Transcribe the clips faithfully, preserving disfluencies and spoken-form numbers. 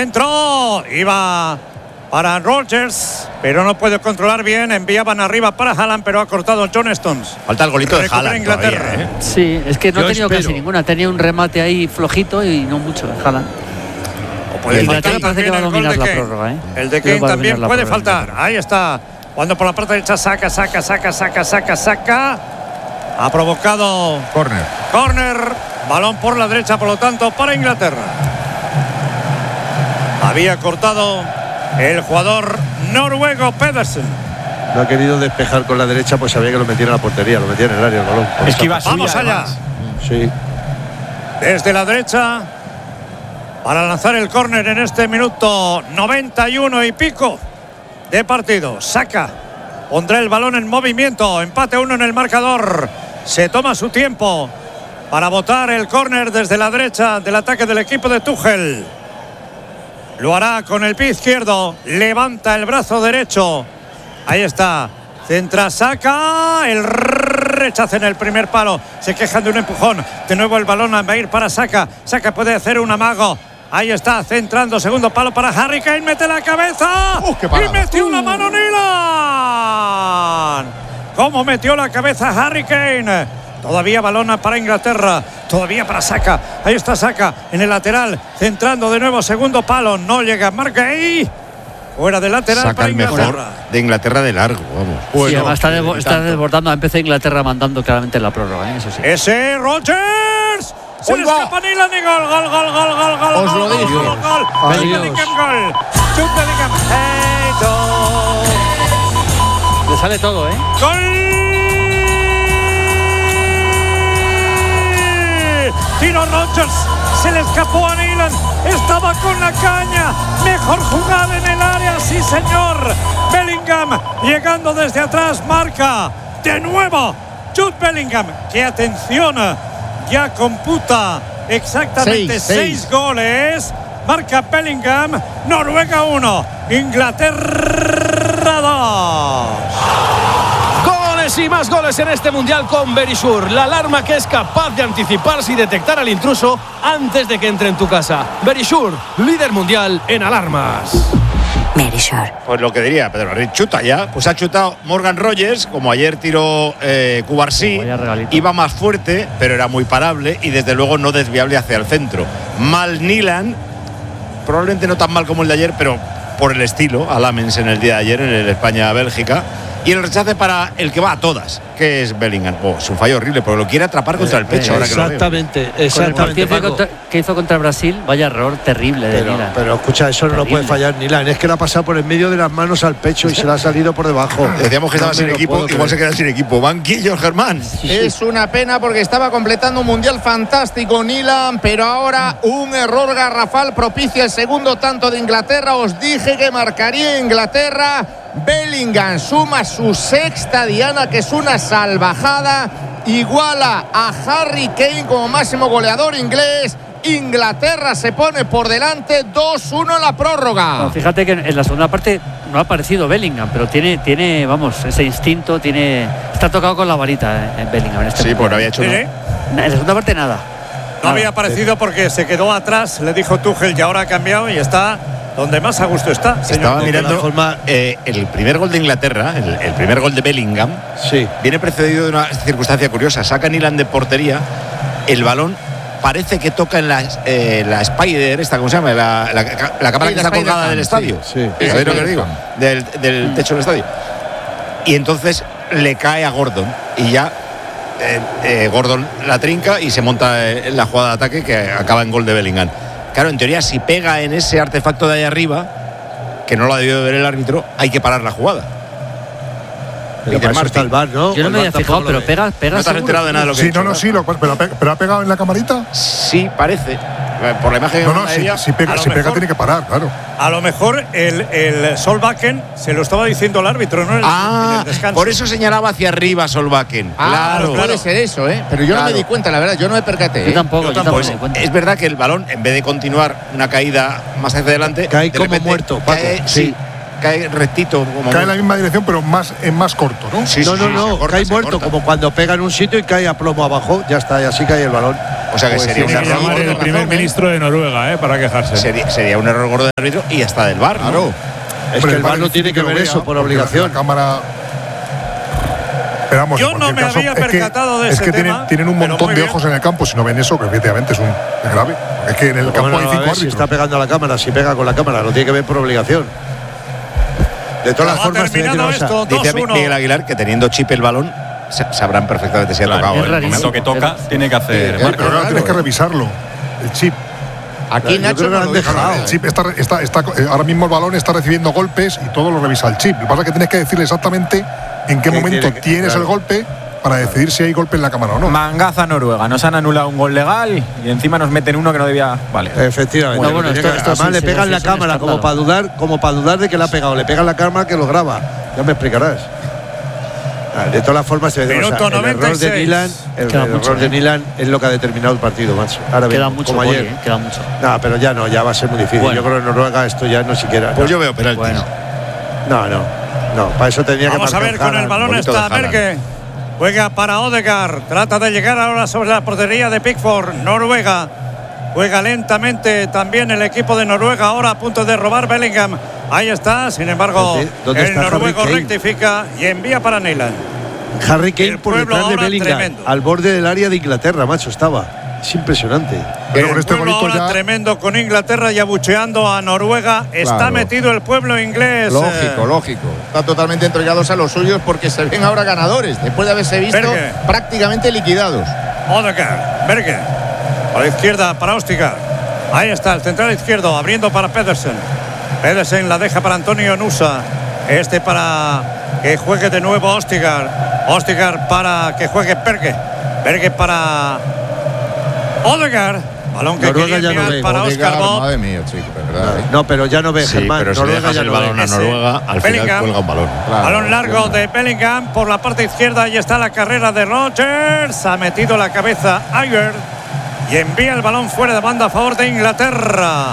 Entró. Iba para Rodgers, pero no puede controlar bien. Enviaban arriba para Haaland, pero ha cortado John Stones. Falta el golito de Recupera Haaland Inglaterra. todavía, ¿eh? Sí, es que no Yo ha tenido espero. casi ninguna. Tenía un remate ahí flojito y no mucho. Haaland. O puede El faltar de Kane parece que va a también el gol dominar de la Kane. prórroga, ¿eh? El de Creo Kane que va a también dominar la puede prórroga. faltar. Ahí está. Cuando por la parte derecha saca, saca, saca, saca, saca, saca. Ha provocado Corner. córner. Balón por la derecha, por lo tanto, para Inglaterra. Había cortado el jugador noruego Pedersen. No ha querido despejar con la derecha, pues sabía que lo metía en la portería, lo metía en el área el balón. Es que iba suya, Vamos allá. además. Sí. Desde la derecha para lanzar el córner en este minuto noventa y uno y pico de partido. Saca, pondrá el balón en movimiento. Empate uno en el marcador. Se toma su tiempo para botar el córner desde la derecha del ataque del equipo de Tuchel. Lo hará con el pie izquierdo. Levanta el brazo derecho. Ahí está. Centra, saca. El rechazo en el primer palo. Se quejan de un empujón. De nuevo el balón va a ir para Saka. Saka puede hacer un amago. Ahí está, centrando. Segundo palo para Harry Kane. Mete la cabeza. Uh, qué y parada. metió la mano Nilan. ¿Cómo metió la cabeza Harry Kane? Todavía balón para Inglaterra. Todavía para Saka. Ahí está Saka en el lateral. Centrando de nuevo. Segundo palo. No llega. Marca ahí. Fuera de lateral Saca para el mejor Inglaterra. de Inglaterra de largo, vamos. Sí, Bueno, además está, sí, desbo- y está tanto. desbordando. Ha empezado Inglaterra mandando claramente en la prórroga, ¿eh? Eso sí. Ese Rodgers. Se ¡Ahí le va! escapa Nilan y gol, gol, gol, gol, gol, gol. Os gol, lo gol, dije. Gol, gol. Adiós. Jude Bellingham, gol. Jude Bellingham. Hey, dog. Le sale todo, ¿eh? ¡Gol! Tiro Rodgers. Se le escapó a Nilan. Estaba con la caña. Mejor jugada en el área. Sí, señor. Bellingham llegando desde atrás. Marca de nuevo Jude Bellingham. Que atención. Ya computa exactamente Seis, seis, seis. goles. Marca Bellingham. Noruega uno. Inglaterra dos. Goles y más goles en este mundial con Verisure, la alarma que es capaz de anticiparse y detectar al intruso antes de que entre en tu casa. Verisure, líder mundial en alarmas. Verisure. Pues lo que diría Pedro Martín, chuta ya. Pues ha chutado Morgan Rogers, como ayer tiró eh, Cubarsí. Vaya regalito. Iba más fuerte, pero era muy parable y desde luego no desviable hacia el centro. Mal Nilan, probablemente no tan mal como el de ayer, pero por el estilo, a Lamens en el día de ayer, en el España-Bélgica. Y el rechace para el que va a todas, que es Bellingham. Oh, es un fallo horrible, porque lo quiere atrapar contra el pecho. Ahora que lo veo. Exactamente, Con el exactamente. partido que, Paco. contra- que hizo contra Brasil, vaya error terrible de Pero, Nilan. pero escucha, eso no lo puede Terrible. fallar Nilan. Es que le ha pasado por el medio de las manos al pecho y se le ha salido por debajo. Decíamos que No estaba me sin lo equipo, puedo igual se creer. queda sin equipo. Banquillo, Germán. Es una pena porque estaba completando un mundial fantástico Nilan, pero ahora un error garrafal propicia el segundo tanto de Inglaterra. Os dije que marcaría Inglaterra. Bellingham suma su sexta diana, que es una salvajada. Iguala a Harry Kane como máximo goleador inglés. Inglaterra se pone por delante dos uno en la prórroga. No, fíjate que en la segunda parte no ha aparecido Bellingham, pero tiene, tiene, vamos, ese instinto, tiene, está tocado con la varita eh, en Bellingham en este Sí, mundial. pues no había hecho Sí, nada. ¿eh? En la segunda parte nada. No había aparecido porque se quedó atrás, le dijo Tuchel, y ahora ha cambiado y está donde más a gusto está. señor Estaba Tuchel. mirando de todas formas- eh, el primer gol de Inglaterra, el, el primer gol de Bellingham, Sí. viene precedido de una circunstancia curiosa. Saca Nilan de portería, el balón parece que toca en la, eh, la Spider, esta, ¿cómo se llama? La, la, la cámara Sí, que la está colgada Spider-Cam, del estadio. sí. Sí, ¿Sabéis lo sí, que sí. digo? Del, del techo del estadio. Y entonces le cae a Gordon y ya eh, eh, Gordon la trinca y se monta eh, en la jugada de ataque que acaba en gol de Bellingham. Claro, en teoría, si pega en ese artefacto de ahí arriba, que no lo ha debido de ver el árbitro, hay que parar la jugada. Pero Peter para eso está el Martin. V A R, ¿no? Yo no El me V A R había fijado, tampoco pero lo ve. pega, pega ¿No te has seguro. enterado de nada de lo que he Sí, dicho, no, no, ¿verdad? sí, lo, pero, pe- pero ha pegado en la camarita. Sí, parece. Por la imagen que No, me no, manda si, ella, si a pega, lo si pega mejor- tiene que parar, claro. A lo mejor el, el Solbakken se lo estaba diciendo el árbitro, ¿no? En el, en Ah, el descanso. por eso señalaba hacia arriba Solbakken. Ah, claro. puede claro. ser eso, ¿eh? Pero yo no Claro. me di cuenta, la verdad, yo no me percaté. Yo ¿eh? tampoco, yo tampoco Pues me di cuenta. es verdad que el balón, en vez de continuar una caída más hacia adelante, Cae de como repente muerto, Paco. cae, Sí. sí, cae rectito. Como Cae en la misma dirección, pero más, en más corto, ¿no? Sí, No, sí, no, sí, no, se corta, cae se muerto, corta. como cuando pega en un sitio y cae a plomo abajo, ya está, y así cae el balón. O sea que Pues sería sí, un Tiene que error llamar gordo. el primer razón, ¿eh? ministro de Noruega, ¿eh? Para quejarse. Sería, sería un error gordo del árbitro y hasta del V A R, ¿no? Claro. Es Hombre, que el V A R no es tiene difícil que lo ver vea, eso por porque obligación. La cámara. Pero vamos, Yo en no cualquier me caso, había es que- percatado de es ese que tema, tienen, tienen un pero montón muy de bien. ojos en el campo. Si no ven eso, que efectivamente es, un, es grave. Es que en el ¿Cómo campo no hay lo va a cinco ver si árbitros. está pegando a la cámara, si pega con la cámara, lo tiene que ver por obligación. De todas las Ha formas, te voy a decir terminado una cosa. esto, Dice dos uno. Miguel Aguilar que teniendo chip el balón sa- sabrán perfectamente si ha tocado. es ¿eh? rarísimo. En el momento que toca, Es- tiene que hacer. Sí, marca. Pero ahora Claro, tienes que eh. revisarlo. El chip. Aquí Yo Nacho creo que no lo lo han deja dejado. nada, El ¿eh? chip está, está, está, eh, ahora mismo el balón está recibiendo golpes y todo lo revisa el chip. Lo que pasa es que tienes que decirle exactamente en qué Que momento tiene que- tienes claro. el golpe para decidir si hay golpe en la cámara o no. Mangaza Noruega. Nos han anulado un gol legal y encima nos meten uno que no debía. Vale. Efectivamente. No, bueno, Tenía esto- que- esto además sí, le sí, pegan sí, la es un cámara como escándalo. para dudar, como para dudar de que le ha pegado. Le pegan la cámara que lo graba. Ya me explicarás. Ah, De todas las formas, se ve Minuto o sea, el error noventa y seis. de Nilan, el, Queda el mucho, error de ¿eh? Nilan es lo que ha determinado el partido, macho. Ahora Queda bien, mucho, como Poli, ayer. ¿eh? Queda mucho. No, pero ya no, ya va a ser muy difícil. Bueno. Yo creo que en Noruega esto ya no siquiera. Pues yo veo penaltis. Bueno. No, no. No, para eso tenía que Vamos a marcar ver con el Haaland. balón bonito está de Haaland. Berge. Juega para Odegaard. Trata de llegar ahora sobre la portería de Pickford. Noruega. Juega lentamente también el equipo de Noruega. Ahora a punto de robar Bellingham. Ahí está. Sin embargo, ¿Dónde- dónde el está Harry noruego Kane? rectifica y envía para Nyland. Harry Kane El por pueblo detrás de ahora Bellingham, tremendo. al borde del área de Inglaterra, macho, estaba. Es impresionante. Pero con El este pueblo golito ahora ya. tremendo con Inglaterra y abucheando a Noruega. Está Claro. metido el pueblo inglés. Lógico, eh, lógico. Están totalmente entregados a los suyos porque se ven ahora ganadores, después de haberse visto Berge. prácticamente liquidados. Odegaard, Berge. A la izquierda para Ostigar. Ahí está el central izquierdo abriendo para Pedersen. Pedersen la deja para Antonio Nusa. Este para que juegue de nuevo Ostigar. Ostigar para que juegue Berge. Berge para Odegaard. Balón que Noruega quería ya no enviar ve. para Oscar Odegaard, Bob. madre mía, chico, de verdad. ¿eh? No, pero ya no ve Sí, Germán. pero si le Noruega dejas ya el no balón ve. a Ese Noruega, al final Bellingham. cuelga un balón. Claro, Balón largo entiendo. de Bellingham por la parte izquierda. Ahí está la carrera de Rodgers. Ha metido la cabeza Ayer y envía el balón fuera de banda a favor de Inglaterra.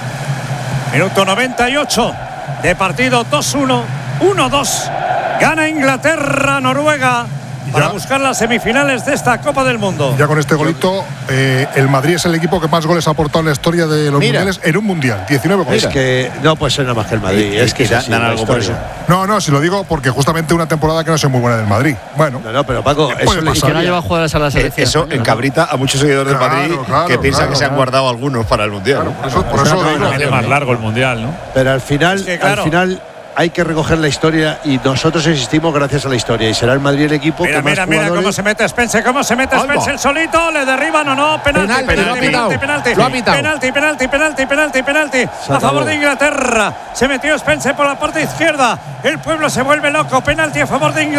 Minuto noventa y ocho de partido. Dos uno, uno dos. Gana Inglaterra, Noruega para Ya. buscar las semifinales de esta Copa del Mundo. Ya con este golito, eh, el Madrid es el equipo que más goles ha aportado en la historia de los Mira. mundiales en un mundial. diecinueve goles. Es que no puede ser nada más que el Madrid. Y- es que y es dan- así, dan la algo por historia. No, no, si lo digo porque justamente una temporada que no soy muy buena del Madrid. Bueno, No, no, pero Paco, ¿Qué eso puede es Y la que pasar? no historia. lleva jugadores a la Eh, selección. Eso encabrita a muchos seguidores Claro, del Madrid claro, que piensan claro, que se han claro. guardado algunos para el mundial. claro, por eso, por O sea, eso no, digo. no, Hace más largo el mundial, ¿no? Pero al final, Es que, claro. al final hay que recoger la historia y nosotros existimos gracias a la historia y será el Madrid el equipo Mira, que más mira, mira jugadores- cómo se mete Spence, cómo se mete Alba. Spence el solito, le derriban o no, penalti, Penalti, penalti, lo ha penalti, pitado. penalti, Lo ha pitado. penalti, penalti, penalti, penalti, penalti, a acabó. favor de Inglaterra. Se metió Spence por la parte izquierda. El pueblo se vuelve loco, penalti a favor de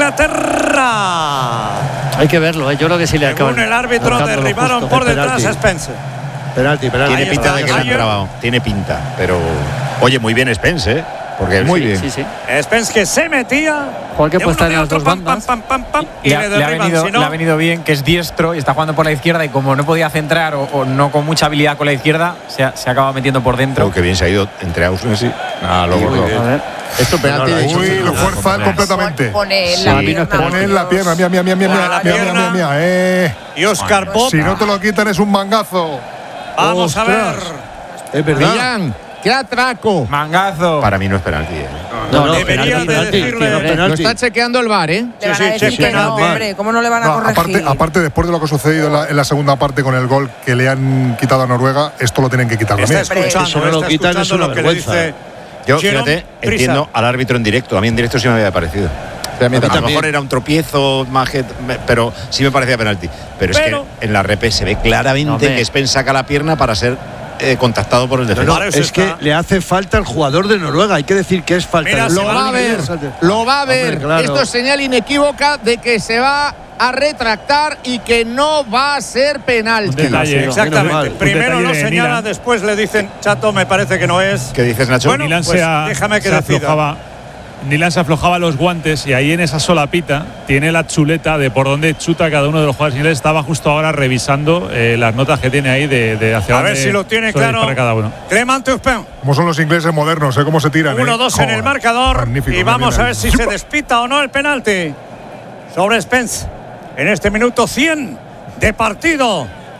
Inglaterra. Hay que verlo, ¿eh? Yo creo que sí le acaban. Según el árbitro marcando lo derribaron justo. por El detrás a penalti. Spence. Penalti, penalti. Tiene Ahí pinta está, de que le han Ayer. grabado. Tiene pinta, pero oye, muy bien Spence, ¿eh? Porque Muy sí, bien. Sí, sí. Spence que se metía. Juan que de puede uno estar de en las otro, dos pam, bandas. pam, pam, pam, pam, y Le, le ha- le ha derriban. venido, Si no, le ha venido bien, que es diestro y está jugando por la izquierda y como no podía centrar o, o no con mucha habilidad con la izquierda, se, ha- se acaba metiendo por dentro. Oh, qué bien se ha ido entre Ausnes y. Ah, lo Muy borró. bien. A ver. Esto penalti de hecho. Uy, lo fuerza él completamente. Pone Sí. la Pone pierna. Pone en la pierna, mía, mía, mía, mía, Pone mía, la mía, mía, pierna. mía, mía, eh. y Oscar Bob. Si no te lo quitan es un mangazo. Vamos a ver. Ostras. Es verdad. Millán, qué atraco. Mangazo. Para mí no es penalti. ¿eh? No, no, debería penalti, de penalti, decirle- tío, Lo penalti. está chequeando el V A R, ¿eh? Le van Sí, a sí, decir sí, que no, penalti. hombre. ¿Cómo no le van a No, corregir? aparte, aparte, después de lo que ha sucedido en la, en la segunda parte con el gol que le han quitado a Noruega, esto lo tienen que quitar Está también. escuchando, Eso no lo está quitan, es escuchando una lo que le vergüenza. dice Yo, Jerome fíjate, Prisa. entiendo al árbitro en directo. A mí en directo sí me había parecido. Sí, a mí A lo también. mejor era un tropiezo, más que- me- pero sí me parecía penalti. Pero, Pero- es que en la repe se ve claramente No, hombre. que Spence saca la pierna para ser eh, contactado por el No, defensor. no, Para eso es que está. le hace falta al jugador de Noruega. Hay que decir que es falta. Mira, de se Lo va a ver, lo va a ver. Hombre, claro. Esto es señal inequívoca de que se va a retractar y que no va a ser Un penalti. detalle. Exactamente. mal. Primero Un lo detalle de señala, Milan. después le dicen, Chato, me parece que no es. ¿Qué dices, Nacho? Bueno, Nilan pues se, ha- déjame que se decida. aflojaba. Nilan se aflojaba los guantes y ahí en esa solapita tiene la chuleta de por dónde chuta cada uno de los jugadores ingleses. Estaba justo ahora revisando eh, las notas que tiene ahí de, de hacia A dónde ver si lo tiene suele claro. disparar cada uno. Clement Turpin. Como son los ingleses modernos, ¿eh? Cómo se tiran. uno eh. dos en el Joder, marcador. magnífico, Y muy vamos bien a ahí. ver si se despita o no el penalti sobre Spence. En este minuto cien de partido.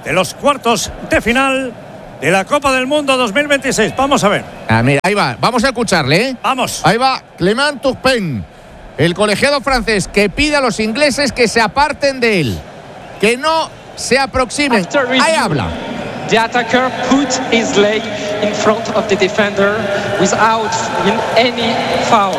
de los cuartos de final de la Copa del Mundo dos mil veintiséis. Vamos a ver. Ah, mira, ahí va, vamos a escucharle, ¿eh? Vamos. Ahí va Clement Turpin, el colegiado francés, que pide a los ingleses que se aparten de él, que no se aproximen. Ahí habla. The attacker put his leg in front of the defender without any foul.